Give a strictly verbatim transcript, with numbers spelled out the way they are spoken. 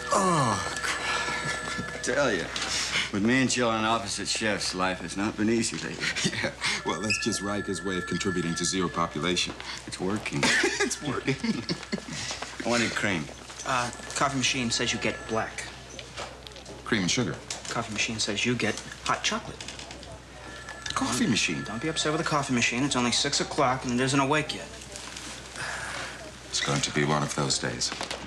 Oh, crap. Tell you, with me and Jill on opposite shifts, life has not been easy lately. Yeah, well, that's just Riker's way of contributing to zero population. It's working. It's working. I wanted cream. Uh, coffee machine says you get black. Cream and sugar. Coffee machine says you get hot chocolate. Coffee don't, machine. Don't be upset with the coffee machine. It's only six o'clock and it isn't awake yet. It's going to be one of those days.